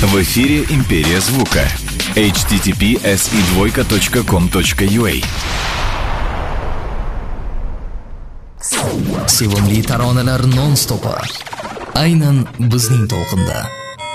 В эфире «Империя звука». https://com.ua. Sevimli taronalar non-stop. Aynan bizning to'lqinda.